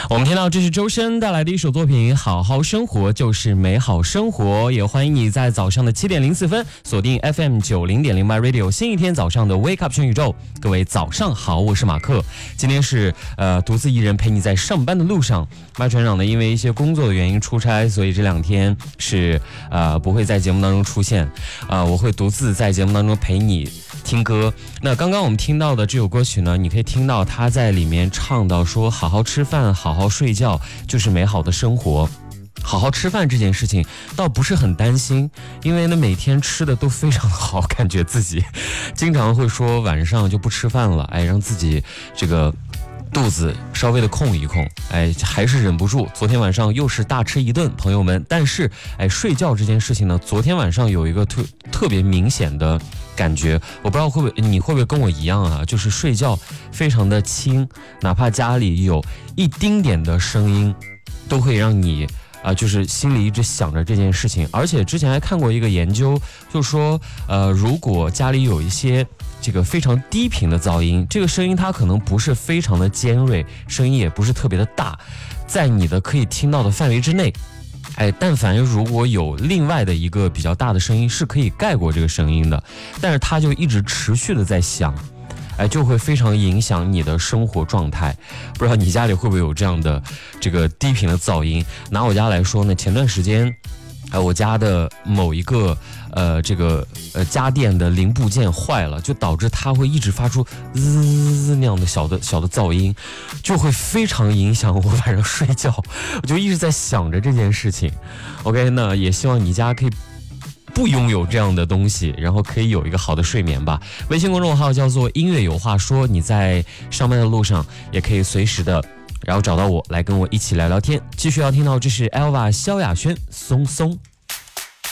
我们听到这是周深带来的一首作品《好好生活就是美好生活》，也欢迎你在早上的7点04分锁定 FM 90.0 My Radio 新一天早上的 Wake Up 全宇宙。各位早上好，我是马克。今天是独自一人陪你在上班的路上。麦船长呢，因为一些工作的原因出差，所以这2天是不会在节目当中出现。我会独自在节目当中陪你听歌。那刚刚我们听到的这首歌曲呢，你可以听到他在里面唱到说，好好吃饭，好好睡觉，就是美好的生活。好好吃饭这件事情倒不是很担心，因为呢每天吃的都非常好，感觉自己经常会说晚上就不吃饭了，让自己这个肚子稍微的空一空，还是忍不住。昨天晚上又是大吃一顿，朋友们。但是睡觉这件事情呢，昨天晚上有一个特别明显的感觉，我不知道你会不会跟我一样啊，就是睡觉非常的轻，哪怕家里有一丁点的声音都会让你就是心里一直想着这件事情。而且之前还看过一个研究，就说如果家里有一些这个非常低频的噪音，这个声音它可能不是非常的尖锐，声音也不是特别的大，在你的可以听到的范围之内，但凡如果有另外的一个比较大的声音是可以盖过这个声音的，但是它就一直持续的在响，就会非常影响你的生活状态。不知道你家里会不会有这样的这个低频的噪音？拿我家来说呢，前段时间我家的某一个家电的零部件坏了，就导致它会一直发出滋那样的小的噪音，就会非常影响我晚上睡觉。我就一直在想着这件事情。OK， 那也希望你家可以不拥有这样的东西，然后可以有一个好的睡眠吧。微信公众号叫做音乐有话说，你在上班的路上也可以随时的然后找到我，来跟我一起聊聊天。继续要听到这是 Elva 萧亚轩松松。